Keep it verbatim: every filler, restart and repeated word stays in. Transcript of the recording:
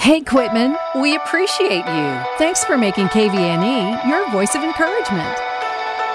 Hey, Quitman. We appreciate you. Thanks for making K V N E your voice of encouragement.